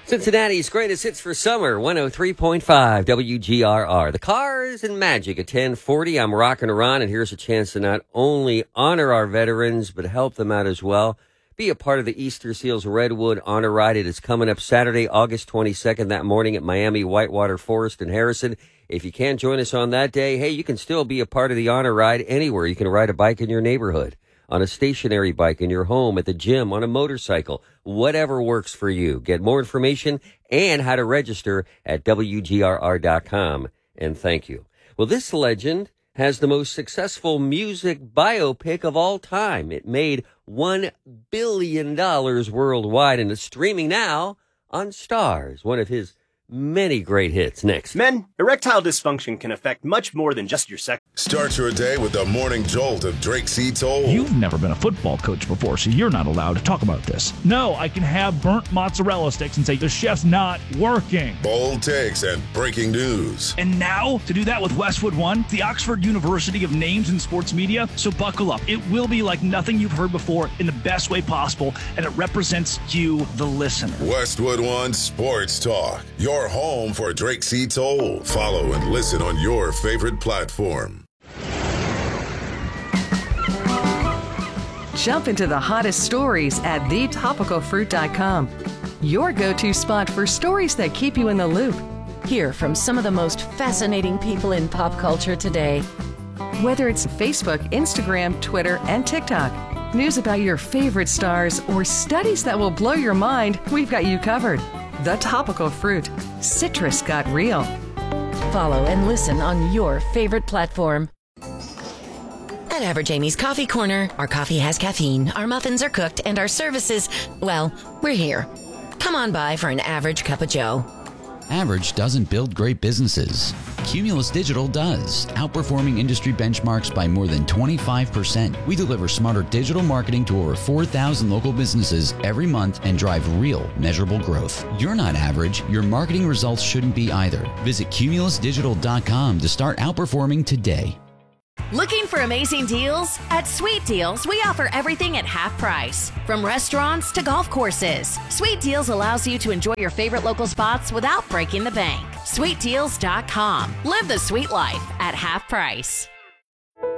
Cincinnati's greatest hits for summer, 103.5 WGRR. The Cars and Magic at 1040. I'm rocking around, and here's a chance to not only honor our veterans, but help them out as well. Be a part of the Easter Seals Redwood Honor Ride. It is coming up Saturday, August 22nd, that morning at Miami Whitewater Forest in Harrison. If you can't join us on that day, hey, you can still be a part of the Honor Ride anywhere. You can ride a bike in your neighborhood, on a stationary bike, in your home, at the gym, on a motorcycle, whatever works for you. Get more information and how to register at WGRR.com. And thank you. Well, this legend has the most successful music biopic of all time. It made $1 billion worldwide and is streaming now on Starz, one of his many great hits. Next. Men, erectile dysfunction can affect much more than just your sex. Start your day with the morning jolt of Drake C. Toll. You've never been a football coach before, so you're not allowed to talk about this. No, I can have burnt mozzarella sticks and say the chef's not working. Bold takes and breaking news. And now, to do that with Westwood One, the Oxford University of names in sports media. So buckle up. It will be like nothing you've heard before in the best way possible, and it represents you, the listener. Westwood One Sports Talk. Your home for Drake C. Toll. Follow and listen on your favorite platform. Jump into the hottest stories at thetopicalfruit.com. Your go-to spot for stories that keep you in the loop. Hear from some of the most fascinating people in pop culture today. Whether it's Facebook, Instagram, Twitter, and TikTok, news about your favorite stars, or studies that will blow your mind, we've got you covered. The Topical Fruit. Citrus got real. Follow and listen on your favorite platform. At Average Amy's Coffee Corner, our coffee has caffeine, our muffins are cooked, and our services, well, we're here. Come on by for an average cup of joe. Average doesn't build great businesses. Cumulus Digital does, outperforming industry benchmarks by more than 25%. We deliver smarter digital marketing to over 4,000 local businesses every month and drive real, measurable growth. You're not average. Your marketing results shouldn't be either. Visit cumulusdigital.com to start outperforming today. Looking for amazing deals? At Sweet Deals, we offer everything at half price. From restaurants to golf courses, Sweet Deals allows you to enjoy your favorite local spots without breaking the bank. SweetDeals.com. Live the sweet life at half price.